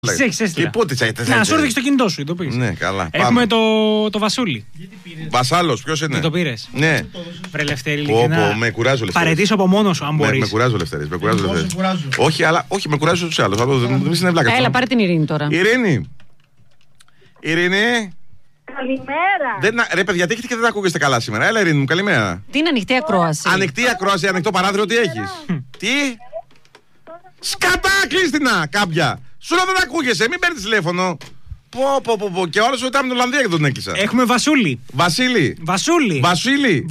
Και πότε τσάγεται. Να σου έρθει στο κινητό σου, το πήρες. Ναι, καλά. Έχουμε το Βασούλη. Βασάλος, ποιος είναι? Δεν το πήρες? Ναι. Βρε Λευτέρη, ειλικρινά. Με κουράζω, Λευτέρη. Παραιτήσω από μόνος σου, αν μπορείς. Με κουράζω, Λευτέρη. Όχι, αλλά όχι, με κουράζω τους άλλους. Δεν είναι βλάκα. Έλα, πάρε την Ειρήνη τώρα. Ειρήνη. Καλημέρα. Ρε παιδιά, τι έχετε και δεν ακούγεστε καλά σήμερα? Έλα, Ειρήνη μου, καλημέρα. Τι είναι ανοιχτή ακρόαση? Ανοιχτή ακρόαση, ανοιχτό παράθυρο, τι έχεις? Τι? Σκατά, κλείστηνα κάποια. Σου λέω δεν ακούγεσαι, μην παίρνεις τηλέφωνο. Πω. Και όλος ήταν με την Ολλανδία και τον έκλεισα. Έχουμε Βασούλη. Βασίλη. Βασούλη. Βασίλη.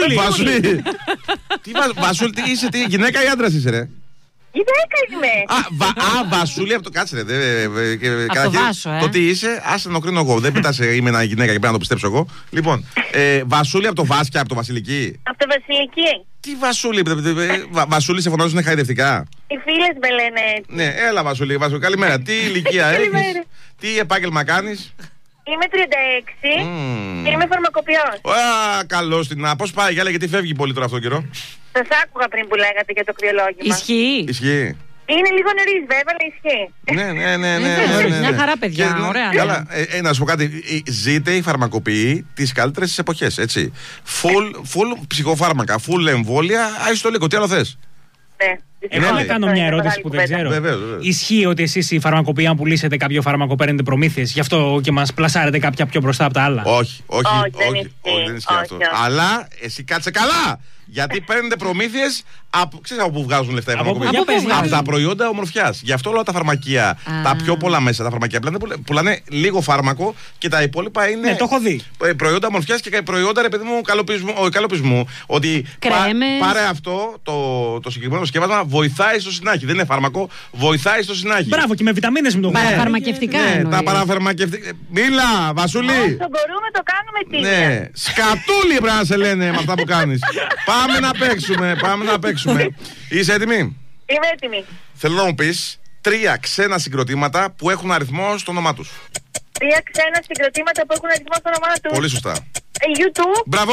Βασούλη, τι είσαι, τι γυναίκα ή άντρας είσαι, ρε? Γυναίκα είμαι. Βασούλη από το κάτσε, ρε. Από το Βάσο, Το τι είσαι, άσε να το κρίνω εγώ. Δεν πετάς είμαι ένα γυναίκα και πρέπει να το πιστέψω εγώ. Λοιπόν, Βασούλη από το Βάσκια, από το Βασιλική. Από το Βασιλική. Τι Βασούλη, Βασούλη σε φωνάζουν χαϊδευτικά. Οι φίλες με λένε έτσι. Ναι, έλα Βασούλη, καλημέρα. Τι ηλικία έχεις, τι επάγγελμα κάνεις? Είμαι 36 και είμαι φαρμακοποιός. Καλώς την. Πώς πάει, Γιάλα, γιατί φεύγει πολύ τώρα αυτόν τον καιρό? Σας άκουγα πριν που λέγατε για το κρυολόγημα. Ισχύει. Είναι λίγο νωρίς βέβαια, αλλά ισχύει. Ναι. Μια χαρά, παιδιά. Ωραία. Καλά, να σου πω κάτι. Ζείτε η φαρμακοποιή τις καλύτερες της εποχές, έτσι. Full ψυχοφάρμακα, full εμβόλια. Άιστο λίγο, τι άλλο θες? Ναι. Εγώ να κάνω μια ερώτηση που δεν ξέρω. Βεβαίως. Ισχύει ότι εσείς η φαρμακοποιοί, αν πουλήσετε κάποιο φάρμακο, παίρνετε προμήθειες, γι' αυτό και μας πλασάρετε κάποια πιο μπροστά από τα άλλα? Όχι, δεν ισχύει αυτό. Αλλά εσύ κάτσε καλά! Γιατί παίρνετε προμήθειες από. Ξέρεις από πού βγάζουν λεφτά οι φαρμακοποιοί? Από τα προϊόντα ομορφιάς. Γι' αυτό όλα τα φαρμακεία, τα πιο πολλά μέσα, τα φαρμακεία πουλάνε λίγο φάρμακο και τα υπόλοιπα είναι. Ναι, το έχω δει. Προϊόντα ομορφιάς και προϊόντα, ρε παιδί μου, καλοπισμού. Ότι πάρε αυτό το συγκεκριμένο σκεύασμα, βοηθάει στο συνάχη. Δεν είναι φάρμακο, βοηθάει στο συνάχη. Μπράβο, και με βιταμίνες με το γράφει. Παραφαρμακευτικά. Ναι, τα παραφαρμακευτικά. Μίλα, Βασούλη. Όσο μπορούμε το κάνουμε τίμια. Ναι, σκατούλη πρέπει να σε λένε με αυτά που κάνεις. Πάμε να παίξουμε. Είσαι έτοιμη? Είμαι έτοιμη. Θέλω να μου πεις 3 ξένα συγκροτήματα που έχουν αριθμό στο όνομά τους. 3 ξένα συγκροτήματα που έχουν αριθμό στο όνομά τους. Πολύ σωστά. YouTube. Μπράβο.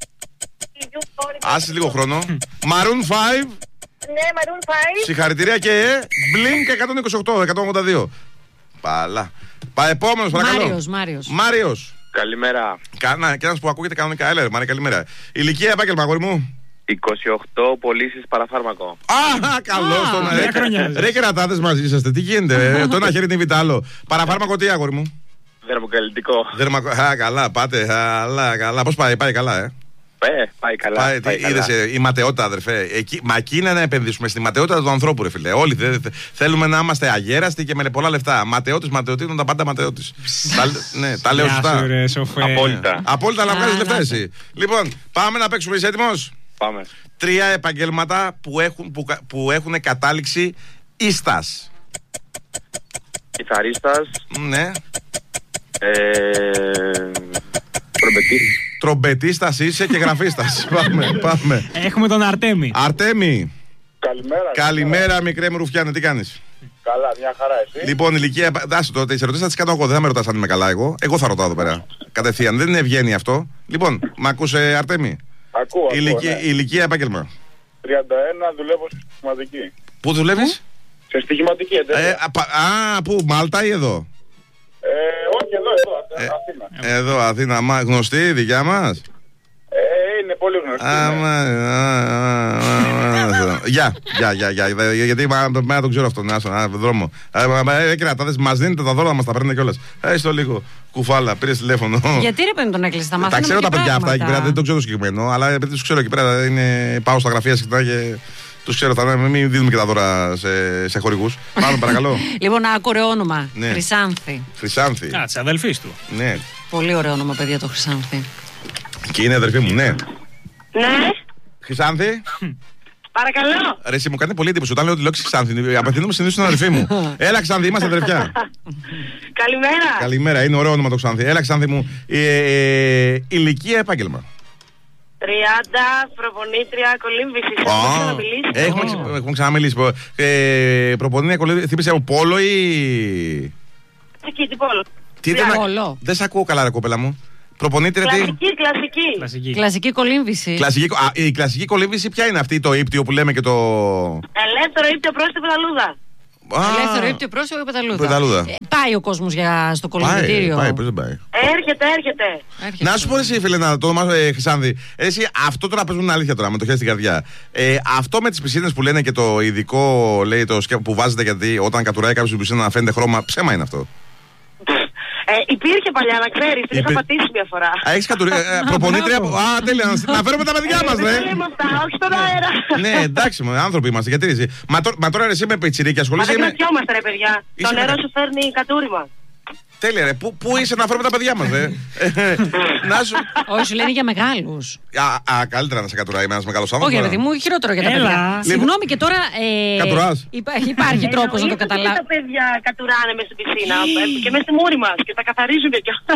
Άσε λίγο χρόνο. Maroon 5. Ναι, Maroon 5. Συγχαρητήρια και Blink 128, 182. Παλά. Επόμενος παρακαλώ. Μάριος. Καλημέρα. Και ένας που ακούγεται κανονικά. Έλα, Μάρια, καλημέρα. Ηλικία, επάγγελμα, αγόρι μου? 28 πωλήσεις παραφάρμακο. Καλώς τον. Ρε κερατάδες μαζί είσαστε, τι γίνεται? Το ένα χέρι είναι βιτάλο. Παραφάρμακο τι, αγόρι μου? Δερμοκαλλιτικό. Καλά, πάτε. Καλά. Πώς πάει? Πάει καλά, Πάει καλά. Είδες η ματαιότητα, αδερφέ. Μα εκεί είναι να επενδύσουμε στη ματαιότητα του ανθρώπου, ρε φίλε. Όλοι θέλουμε να είμαστε αγέραστοι και με πολλά λεφτά. Ματαιότης, τα πάντα ματαιότης. Ναι, τα λέω σωστά. Απόλυτα να βγάζεις λεφτά εσύ. Λοιπόν, πάμε να παίξουμε. Είσαι έτοιμος? Πάμε. 3 επαγγέλματα που έχουν κατάληξη ίστας. Κιθαρίστας. Ναι. Τρομπετίστας είσαι και γραφίστας. Πάμε. Έχουμε τον Αρτέμι. Αρτέμι. Καλημέρα. Μικρέ μου ρουφιάνε, τι κάνεις? Καλά, μια χαρά εσύ. Λοιπόν, ηλικία. Δάσε το, τις ερωτήσεις θα τις κάνω εγώ. Δεν θα με ρωτάς αν είμαι καλά εγώ. Εγώ θα ρωτάω εδώ πέρα. Κατευθείαν. Δεν είναι ευγένεια αυτό. Λοιπόν, μ' ακούσε, Αρτέμι? Ακούω. Ηλικία, επάγγελμα? 31, δουλεύω στη στοιχηματική. Πού δουλεύεις? Σε στοιχηματική εταιρεία. Πού, Μάλτα ή εδώ? Όχι, Αθήνα. Εδώ, Αθήνα. Γνωστή, δικιά μας? Είναι πολύ γνωστή. Γεια. Γιατί δεν το ξέρω αυτόν. Δρόμο. Κρατάδες, μας δίνετε τα δώρα μας, τα παίρνετε κιόλας. Έστω λίγο. Κουφάλα, πήρες τηλέφωνο. Γιατί ρε παιδί τον έκλεισε, τα μάθαμε. Τα ξέρω τα παιδιά αυτά εκεί πέρα, δεν το ξέρω το συγκεκριμένο. Αλλά επειδή τους ξέρω εκεί πέρα, πάω στα γραφεία συχνά και τους ξέρω. Μην δίνουμε και τα δώρα σε χορηγούς. Πάμε, παρακαλώ. Λοιπόν, ένα ωραίο όνομα. Χρυσάνθη. Της αδελφής του. Ναι. Πολύ ωραίο όνομα, παιδιά, το Χρυσάνθη. Και είναι αδερφή μου, ναι. Ναι. Χρυσάνθη. Παρακαλώ. Ρε, εσύ μου κάνει πολύ εντύπωση όταν λέω τη λέξη Χρυσάνθη. Απευθύνομαι συνήθως στην αδερφή μου. Έλα, Χρυσάνθη, είμαστε αδερφιά. Καλημέρα. Καλημέρα, είναι ωραίο όνομα το Χρυσάνθη. Έλα, Χρυσάνθη μου. Ηλικία, επάγγελμα? 30, προπονήτρια, κολύμβηση. Έχουμε ξαναμιλήσει. Προπονήτρια, κολύμβηση. Θύμισε από πόλο ή? Τι πόλο. Δεν σε ακούω καλά, ρε κοπέλα μου. Προπονήτρια τι? Κλασική κολύμβηση. Η κλασική κολύμβηση ποια είναι αυτή, το ύπτιο που λέμε και το. Ελεύθερο ύπτιο πρόσθετο λαλούδα. Ελεύθερο ύπτιο πρόσωπο και πεταλούδα. Πάει ο κόσμος στο κολυμβητήριο. Πάει, πώς δεν πάει. Έρχεται. Να σου πω εσύ, φίλε, το όνομα Χρυσάνθη. Εσύ, αυτό τώρα παίζουν αλήθεια τώρα, με το χέρι στην καρδιά. Αυτό με τις πισίνες που λένε και το ειδικό, λέει, που βάζετε γιατί όταν κατουράει κάποιος στην πισίνα να φαίνεται χρώμα, ψέμα είναι αυτό. Υπήρχε παλιά, να ξέρεις, την είχα πατήσει μια φορά. Έχεις κατουρίσει. Προπονήτρια. Τέλεια, να φέρουμε τα παιδιά μας, ρε. Δεν λέμε αυτά, όχι στον αέρα. Ναι, εντάξει, άνθρωποι είμαστε. Γιατί εσύ. Μα τώρα εσύ με πιτσιρίκι ασχολείσαι. Μα δεν κρατιόμαστε, ρε παιδιά. Το νερό σου φέρνει κατούριμα. Τέλεια, ρε. Πού είσαι να φέρουμε τα παιδιά μας, ρε. Όχι, σου λένε για μεγάλους. Καλύτερα να σε κατουράει με ένας μεγάλος άνθρωπος. Όχι, παιδί μου, χειρότερο για τα παιδιά. Συγγνώμη και τώρα. Κατουράς. Υπάρχει τρόπος να το καταλάβει. Τα παιδιά κατουράνε μέσα στην πισίνα και μέσα στη μούρη μας και τα καθαρίζουν και αυτά.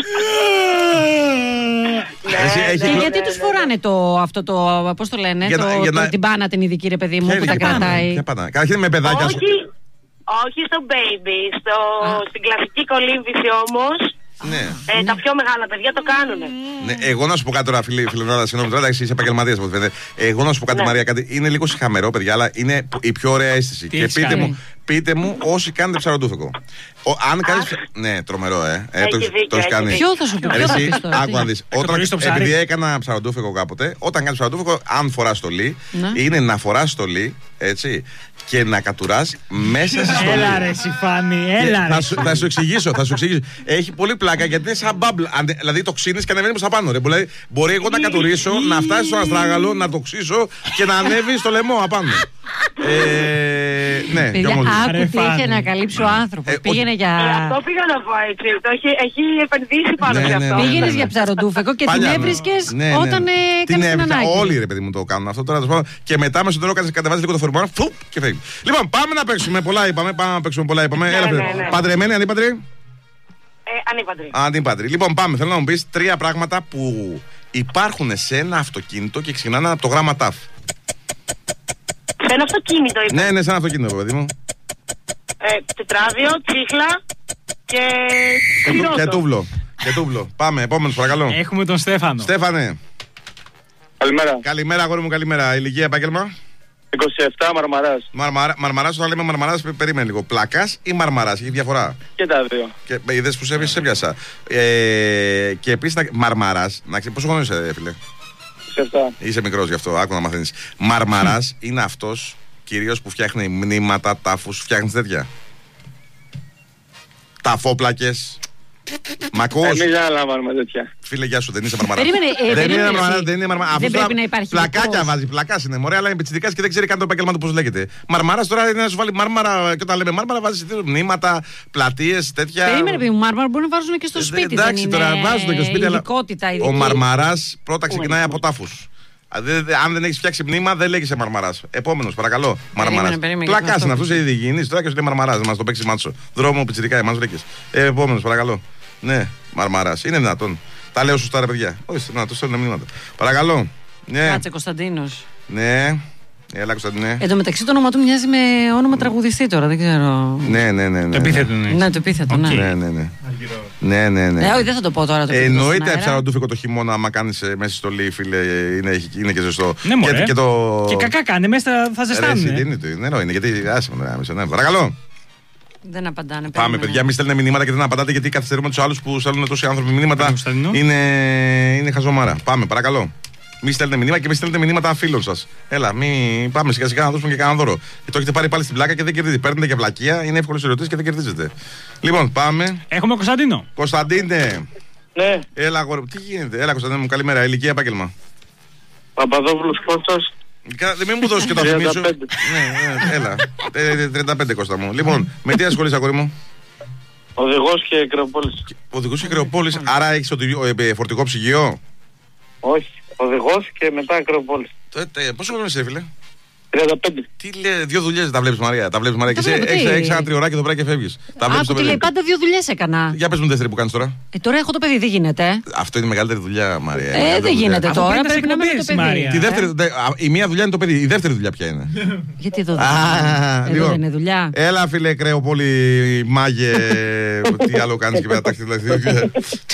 Και γιατί τους φοράνε αυτό το. Πώς το λένε, την πάνα την ειδική, ρε παιδί μου, που τα κρατάει. Καταρχήν με παιδάκια. Όχι στο baby, στην κλασική κολύμβηση όμως. Ναι. Τα πιο μεγάλα παιδιά το κάνουν. Ναι, εγώ να σου πω κάτι τώρα, φίλε, συγγνώμη, τώρα είσαι επαγγελματίας από φαίνεται. Εγώ να σου πω κάτι, Μαρία, κάτι. Είναι λίγο συχαμερό, παιδιά, αλλά είναι η πιο ωραία αίσθηση. Και πείτε μου όσοι κάνετε ψαροντούφεκο. Αν κάνεις. Ναι, τρομερό, το έχει κάνει. Ποιο θα σου πει, άκου να δεις. Επειδή έκανα ψαροντούφεκο κάποτε, όταν κάνεις ψαροντούφεκο, αν φοράς στολή, είναι να φοράς στολή, έτσι. Και να κατουράς μέσα στη στολή. Έλα ρε Σιφάνη, έλα ρε. Θα σου εξηγήσω. Έχει πολύ πλάκα γιατί είναι σαν μπάμπλ. Δηλαδή το ξύνεις και ανεβαίνει προς τα πάνω. Ρε. Μπορεί εγώ να κατουρίσω, να φτάσει στον αστράγαλο, να το ξύσω και να ανέβει στο λαιμό απάνω. Ναι, άκου τι είχε να καλύψει ο άνθρωπος. Πήγαινε για. Αυτό πήγα να πω έτσι. Έχει επενδύσει πάνω σε αυτό. Πήγαινες για ψαροντούφεκο και την έβρισκες όταν έκανες την ανάγκη. Όλοι ρε παιδί μου το κάνουν αυτό τώρα. Και μετά με στο τέλο κατεβάζει λίγο το φορμάρο και φεύγει. Λοιπόν, πάμε να παίξουμε. Πολλά είπαμε. Παντρεμένοι, ανήπαντροι. Ανήπαντροι. Λοιπόν, πάμε. Θέλω να μου πεις 3 πράγματα που υπάρχουν σε ένα αυτοκίνητο και ξεκινάνε από το γράμμα ΤΑΦ. Σε ένα αυτοκίνητο, είπα. Ναι, σε ένα αυτοκίνητο, παιδί μου. Τετράδιο, τσίχλα και τούβλο. Πάμε, επόμενος, παρακαλώ. Έχουμε τον Στέφανο. Στέφανε. Καλημέρα. Καλημέρα, αγόρι μου, καλημέρα. Ηλικία, επάγγελμα. 27, Μαρμαράς. Μαρμαράς, όταν λέμε Μαρμαράς, περίμενε λίγο. Πλακάς ή Μαρμαράς, έχει διαφορά. Και τα δύο. Και είδες που σε πιάσα. Και επίσης, Μαρμαράς, πόσο χρόνο είσαι, φίλε? 27. Είσαι μικρός γι' αυτό, άκου να μαθαίνεις. Μαρμαράς είναι αυτός κυρίως που φτιάχνει μνήματα, τάφους, φτιάχνει τέτοια. Ταφόπλακες. Μ' ακούς? Εμείς δεν αναλαμβάνουμε τέτοια. Φίλε, γεια σου, δεν είσαι Μαρμαράς. Δεν είναι Μαρμαράς. Δεν πρέπει να υπάρχει. Πλακάκια βάζει, πλακάς είναι. Μωρέ, αλλά είναι πιτσιρικάς και δεν ξέρει καν το επάγγελμα του πώς λέγεται. Μαρμαράς τώρα είναι να σου βάλει μάρμαρα. Και όταν λέμε μάρμαρα, βάζει μνήματα, πλατείες, τέτοια. Περίμενε, παιδί μου, μάρμαρα μπορεί να βάζουν και στο σπίτι. Εντάξει, τώρα βάζουν και στο σπίτι, αλλά ο Μαρμαράς πρώτα ξεκινάει από τάφους. Αν δεν έχει φτιάξει μνήμα, δεν λέγεσαι Μαρμαράς. Επόμενος, παρακαλώ. Μαρμαράς. Πλακάς είναι αυτό, ήδη υγιεινής τώρα και σου λέει Μαρμαράς. Να μας το παίξει μάτσο. Δρόμο, πιτσιρικά, εμάς βρήκες. Επόμενος, παρακαλώ. Ναι, Μαρμαράς. Είναι δυνατόν. Τα λέω σωστά, ρε παιδιά. Όχι, να το στέλνουν μηνύματα. Παρακαλώ. Ναι. Κάτσε, Κωνσταντίνος. Ναι. Έλα, Κωνσταντίνε. Εν τω μεταξύ το όνομα του μοιάζει με όνομα τραγουδιστή τώρα, δεν ξέρω. Ναι. Το επίθετο είναι. Ναι, το επίθετο, ναι. Ναι. Όχι, δεν θα το πω τώρα. Εννοείται ψαροντούφικο το χειμώνα, άμα κάνεις μέσα στο λί, φίλε, είναι και ζεστό. Ναι, μωρέ. Και κακά κάνει, μέσα θα ζεστάνει. Νερό είναι, γιατί άσχημα. Παρακαλώ. Δεν απαντάνε. Πάμε, παιδιά, μην στέλνετε μηνύματα και δεν απαντάτε γιατί καθυστερούμε τους άλλους που στέλνουν τόσοι άνθρωποι μηνύματα. Είναι χαζομάρα. Πάμε, παρακαλώ. Μην στέλνετε μηνύματα και μην στέλνετε μηνύματα φίλων σας. Έλα, πάμε σιγά σιγά να δώσουμε και κανένα δώρο. Και το έχετε πάρει πάλι στην πλάκα και δεν κερδίζετε. Παίρνετε και βλακεία, είναι εύκολες ερωτήσεις και δεν κερδίζετε. Λοιπόν, πάμε. Έχουμε Κωνσταντίνο. Κωνσταντίνε. Ναι. Έλα, αγόρι. Τι γίνεται, έλα, Κωνσταντίνε μου, καλημέρα. Ηλικία, επάγγελμα. Παπαδόπουλος Κώστας. Μην μου δώσεις και το αφημίσω. Ναι, έλα. 35 Κώστα μου. Λοιπόν, με τι ασχολείσαι, αγόρι μου? Οδηγός και Κρεοπόλης. Οδηγός και Κρεοπόλης, άρα έχεις φορτικό ψυγείο? Όχι, οδηγός και μετά Κρεοπόλης. Πόσο χρόνο είσαι, φίλε? 35. Τι λέει, 2 δουλειές τα βλέπεις, Μαρία. Τα βλέπεις, Μαρία. Και έχεις ένα τριωράκι εδώ πέρα και φεύγεις. Άκου τι λέει, πάντα 2 δουλειές έκανα. Για πες μου δεύτερη που κάνεις τώρα. Τώρα έχω το παιδί, δεν γίνεται. Αυτό είναι η μεγαλύτερη δουλειά, Μαρία. Δεν γίνεται τώρα, πρέπει να μένει το παιδί. Η μία δουλειά είναι το παιδί, η δεύτερη δουλειά ποια είναι? Γιατί εδώ δεν είναι δουλειά. Έλα, φίλε, Κρεοπόλη, μάγε. Τι άλλο κάνεις και μετά τάξη δηλαδή.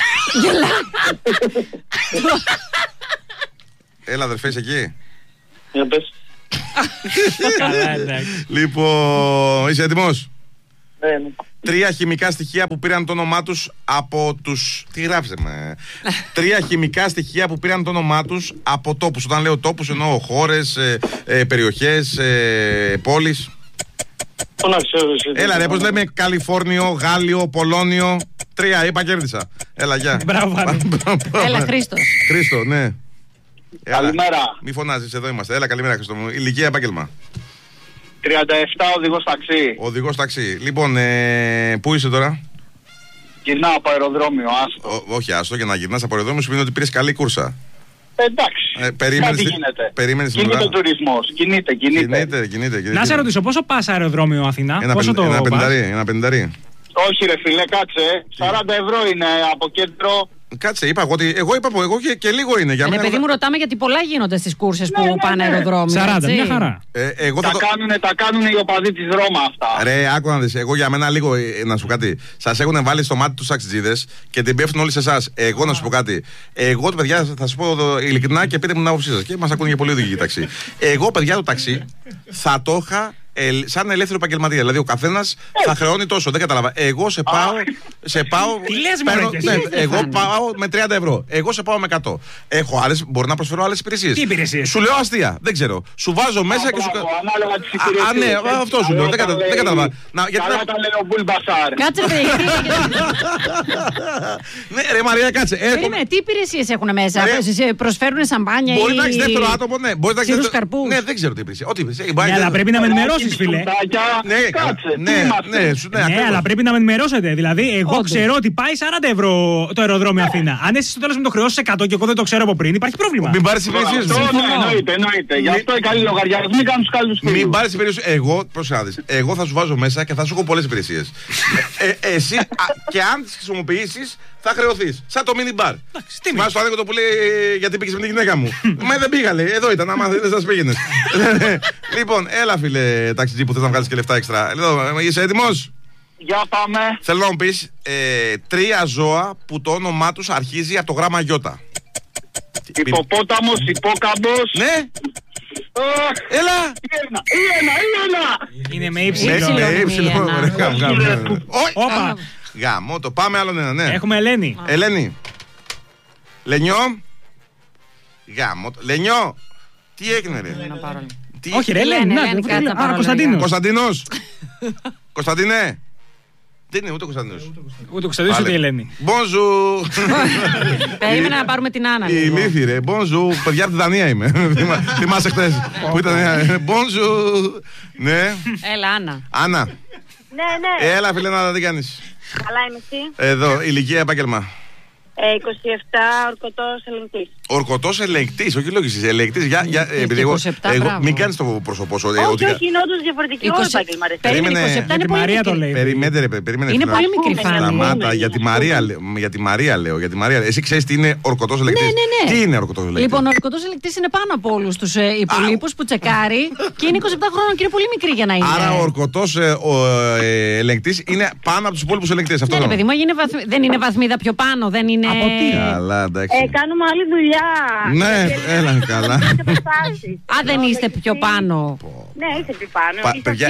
Έλα, αδερφέ, είσαι εκεί? Για πες. Λοιπόν, είσαι έτοιμος? Ναι. 3 χημικά στοιχεία που πήραν το όνομά τους από τους... Τι γράψαμε? 3 χημικά στοιχεία που πήραν το όνομά τους από τόπους. Όταν λέω τόπους εννοώ χώρες, περιοχές, πόλεις. Έλα ρε, πώς λέμε Καλιφόρνιο, Γάλλιο, Πολώνιο. 3, είπα, κέρδισα. Έλα, γεια. Μπράβο. Έλα, Χρήστος. Χρήστο, ναι. Καλημέρα. Μη φωνάζεις, εδώ είμαστε. Έλα, καλημέρα, Χρήστο μου. Ηλικία, επάγγελμα? 37, οδηγός ταξί. Οδηγός ταξί. Λοιπόν, πού είσαι τώρα? Γυρνάω από αεροδρόμιο, άστο. Όχι, άστο, για να γυρνάς από αεροδρόμιο σημαίνει ότι πήρες καλή κούρσα. Εντάξει. Κάτι γίνεται. Περίμενες την Κινείται ο τουρισμός. Κινείται. Να σε ρωτήσω, πόσο πας αεροδρόμιο Αθηνά? Ένα 50. Όχι ρε φίλε, κάτσε. 40 ευρώ είναι από κέντρο. Κάτσε, είπα εγώ και λίγο είναι για μένα. Παιδί μου, ρωτάμε γιατί πολλά γίνονται στις κούρσες που πάνε αεροδρόμιο. 40, μια χαρά. Τα κάνουν οι οπαδοί της Ρώμα αυτά. Ρε, άκου να δεις. Εγώ για μένα λίγο, να σου πω κάτι. Σας έχουν βάλει στο μάτι τους αξιτζίδες και την πέφτουν όλοι σε εσάς. Εγώ να σου πω κάτι. Εγώ, παιδιά, θα σας πω ειλικρινά και πείτε μου την άποψή σας. Και μας ακούνε για πολύ οδηγοί ταξί. Εγώ, παιδιά, το ταξί θα το είχα σαν ελεύθερο επαγγελματία. Δηλαδή ο καθένας θα χρεώνει τόσο. Δεν κατάλαβα. Εγώ σε πάω. Τι λες, εγώ πάω με 30 ευρώ. Εγώ σε πάω με 100. Μπορώ να προσφέρω άλλες υπηρεσίες. Τι υπηρεσίες? Σου λέω αστεία. Δεν ξέρω. Σου βάζω μέσα και σου. Ανάλογα τις υπηρεσίες. Ναι, αυτό σου λέω. Δεν κατάλαβα. Καλά τα λέει ο Μπουλ Μπασάρ. Κάτσε, Ναι, ρε Μαρία, κάτσε. Περίμενε, τι υπηρεσίες έχουν μέσα? Προσφέρουν σαμπάνια ή. Μπορεί να έχει δεύτερο άτομο, ναι. Σύρους καρπούς. Ναι, δεν ξέρω τι υπηρεσία. Ό,τι υπηρεσία. Αλλά πρέπει να με ενημερώσεις, φίλε. Ναι, αλλά πρέπει να με ενημερώσετε. Δηλαδή, εγώ ξέρω ότι πάει 40 ευρώ το αεροδρόμιο Αθήνα. Αν εσύ στο τέλος μου το χρεώσεις 100 και εγώ δεν το ξέρω από πριν, υπάρχει πρόβλημα. Μην πάρεις υπηρεσίες. Εννοείται. Γι' αυτό οι καλοί λογαριασμοί κάνουν τους καλούς φίλους. Μην πάρεις υπηρεσίες. Εγώ θα σου βάζω μέσα και θα σου έχω πολλές υπηρεσίες. Εσύ και αν τις χρησιμοποιήσεις θα χρεωθείς. Σαν το mini bar. Θυμάσαι το άνεκδοτο που λέει γιατί πήγες με την γυναίκα μου. Μα δεν πήγα, λέει. Εδώ ήταν, άμα δεν σας πήγαινες. Λοιπόν, έλα φίλε ταξιτζή που θες να βγάλεις και λεφτά έξτρα. Είσαι έτοιμος? Για πάμε. Θέλω να μου πεις 3 ζώα που το όνομά τους αρχίζει από το γράμμα γιώτα. Υποπόταμος, υπόκαμπος. Ναι. Έλα. Είναι με ύψιλο. Όπα. Γάμο, το πάμε άλλον ένα, ναι. Έχουμε Ελένη. Ελένη. Λενιό. Γάμο. Λενιό. Τι έγινε ρε? Όχι ρε, Ελένη. Κωνσταντίνος. Κωνσταντίνε. Δεν είναι ούτε ο Κωνσταντίνος. Ούτε ο Κωνσταντίνος ούτε η Ελένη. Μπονζου. Περίμενα να πάρουμε την Άννα. Η Λύθη ρε. Μπονζου. Παιδιά από τη Δανία είμαι. Θυμάσαι χτες που ήταν. Μπονζου. Ναι. Έλα Άννα. Άννα. Ναι. Έλα φίλε, να τι κάνεις? Καλά είμαι εσύ? Εδώ, ηλικία, επάγγελμα? 27, ορκωτός ελεγκτής. Ορκωτός ελεγκτής, όχι λογιστής, ελεγκτής. Επειδή εγώ μην κάνεις το πρόσωπό σου. Όχι, είναι όντως διαφορετική όλο επάγγελμα. Περίμενε, 27 είναι πολύ μικρή. Περίμενε. Είναι πολύ μικρή φάνη. Σταμάτα, για τη Μαρία λέω. Εσύ ξέρεις τι είναι ορκωτός ελεγκτής? Ναι. Τι είναι ορκωτός ελεγκτής? Λοιπόν, ο ορκωτός ελεγκτής είναι πάνω από όλους τους υπολείπους που τσεκάρει και είναι 27 χρόνων και είναι πολύ μικρή για να είναι. Άρα ο ορκωτός ελεγκτής είναι πάνω από τους υπόλοιπους ελεγκτές. Ναι, παιδί μου, δεν είναι βαθμίδα πιο πάνω, δεν είναι. Από τι? Καλά, εντάξει. Κάνουμε άλλη δουλειά. Ναι, έλα, καλά. Δεν είστε πιο πάνω. Ναι, είστε πιο πάνω. Παιδιά,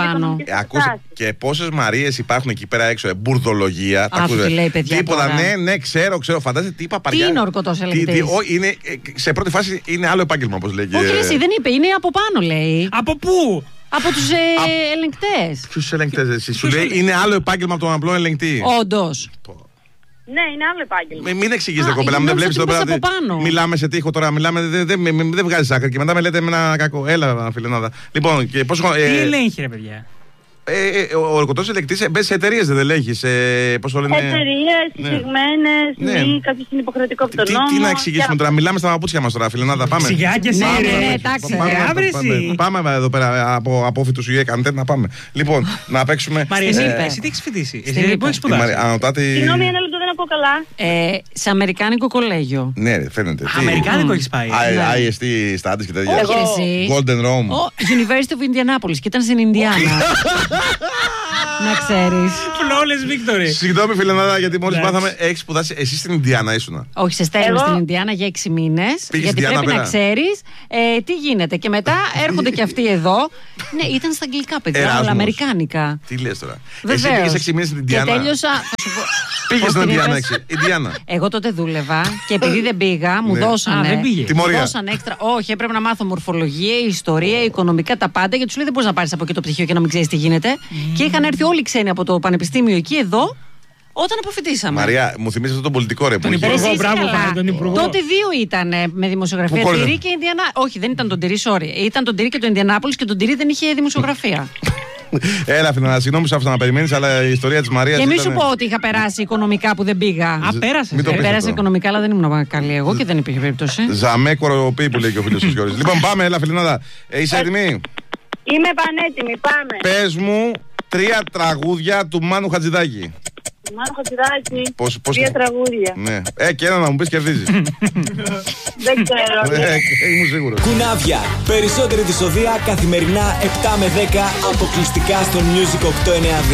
και πόσες Μαρίες υπάρχουν εκεί πέρα έξω, μπουρδολογία. Τίποτα, ναι, ξέρω. Φαντάζεσαι τι είπα παριά. Τι είναι ορκωτός ελεγκτής? Σε πρώτη φάση είναι άλλο επάγγελμα, όπως λέγει. Όχι, εσύ δεν είπε, είναι από πάνω, λέει. Από πού? Από τους ελεγκτές. Ποιους ελεγκτές, εσύ? Σου λέει είναι άλλο επάγγελμα από τον απλό ελεγκτή. Όντως. Ναι, είναι άλλο επάγγελμα. Μην εξηγήσετε, κοπέλα μου, δεν βλέπεις εδώ πέρα. Μιλάμε σε τείχο τώρα, δεν βγάζεις άκρη και μετά με λέτε με ένα κακό. Έλα, φιλενάδα. Λοιπόν, και πόσο. Τι ελέγχει, ρε παιδιά? Ο ορκωτός ελεγκτής μπες σε εταιρείες, δεν ελέγχεις? Πώς το λένε? Εταιρείες, συγκεκριμένες, ή κάποιος είναι υποχρεωτικό από τον νόμο. Τι να εξηγήσουμε τώρα, μιλάμε στα παπούτσια μας τώρα, φιλενάδα. Πάμε. Σιγά και εσύ. Ναι, εντάξει. Πάμε εδώ πέρα από απόφοιτους ή έκαντε να πάμε. Λοιπόν, να παίξουμε. Μαρία, εσύ τι έχεις φοιτήσει? Εσύ που έχεις σπουδάσει? Συγγνώμη, ένα λεπτό, δεν ακούω καλά. Σε αμερικάνικο κολέγιο. Ναι, φαίνεται. Αμερικάνικο έχεις πάει? IST studies και τέτοια. Όχι, Golden Rome. University of Indianapolis και ήταν στην Ινδιάνα. Να ξέρεις. Flawless victory. Συγγνώμη, φιλενάδα, γιατί μόλις μάθαμε, έχεις σπουδάσει. Εσύ στην Ινδιάνα ήσουνα? Όχι, σε στέλνω στην Ινδιάνα για 6 μήνες. Γιατί πρέπει να ξέρεις τι γίνεται. Και μετά έρχονται και αυτοί εδώ. Ναι, ήταν στα αγγλικά, παιδιά, όλα αμερικάνικα. Τι λες τώρα? Εσύ πήγες 6 μήνες στην Ινδιάνα? Και τέλειωσα. Πήγες στην Ινδιάνα. Εγώ τότε δούλευα και επειδή δεν πήγα, μου δώσανε. Δώσανε έξτρα. Όχι, έπρεπε να μάθω μορφολογία, ιστορία, οικονομικά, τα πάντα. Γιατί σου λέει δεν μπορείς να πάρεις από εκεί το πτυχίο και να μην ξέρεις τι γίνεται. Και είχαν έρθει όλοι οι ξένοι από το πανεπιστήμιο εκεί, εδώ. Όταν αποφοιτήσαμε. Μαρία, μου θυμίζει αυτό το πολιτικό ρε που είχε. Τον Υπουργό. Τότε δύο ήταν με δημοσιογραφία. Τυρί και Ινδιανά. Όχι, δεν ήταν τον Τυρί, sorry. Ήταν τον Τυρί και το Ινδιανάπολης και τον Τυρί δεν είχε δημοσιογραφία. Έλα, Φινά, συγγνώμη σε αυτό να περιμένεις, αλλά η ιστορία της Μαρίας. Και μη σου πω ότι είχα περάσει οικονομικά που δεν πήγα. Α, πέρασε. Πέρασε οικονομικά, αλλά δεν ήμουν καλή εγώ και δεν υπήρχε περίπτωση. Ζαμέ κοροπή που λέει και ο φίλος της Γιώργης. Λοιπόν, πάμε, έλα, Φιλινάδα. Είσαι έτοιμη? Είμαι πανέτοιμη, πάμε. Πες μου 3 τραγούδια του Μάνου Χατζηδάκη. Μάνου Χατζηδάκη. 3 τραγούδια. Ναι. Και ένα να μου πεις κερδίζεις. Δεν ξέρω. Ήμουν σίγουρος. Κουνάβια. Περισσότερη δυσοδεία καθημερινά 7 με 10 αποκλειστικά στο Music 892.